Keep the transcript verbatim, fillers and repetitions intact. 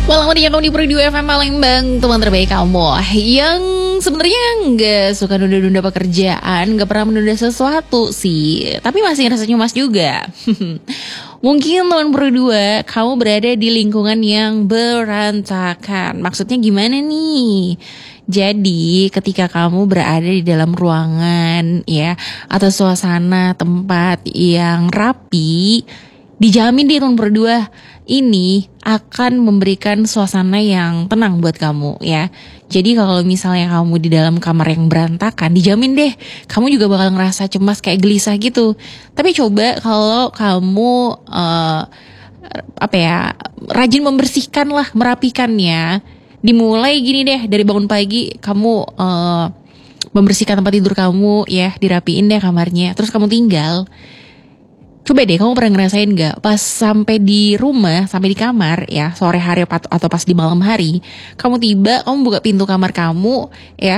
Malam ini kamu di Pro dua F M Palembang, teman terbaik kamu yang sebenarnya nggak suka nunda-nunda pekerjaan, nggak pernah menunda sesuatu sih, tapi masih ngerasa cemas juga. Mungkin teman Pro dua, kamu berada di lingkungan yang berantakan. Maksudnya gimana nih? Jadi ketika kamu berada di dalam ruangan ya, atau suasana tempat yang rapi, dijamin di teman Pro dua ini akan memberikan suasana yang tenang buat kamu ya. Jadi kalau misalnya kamu di dalam kamar yang berantakan, dijamin deh kamu juga bakal ngerasa cemas kayak gelisah gitu. Tapi coba kalau kamu uh, apa ya, rajin membersihkan lah, merapikannya. Dimulai gini deh, dari bangun pagi kamu uh, membersihkan tempat tidur kamu ya, dirapiin deh kamarnya. Terus kamu tinggal. Coba deh kamu pernah ngerasain gak pas sampai di rumah, sampai di kamar ya, sore hari atau pas di malam hari, kamu tiba, kamu buka pintu kamar kamu ya,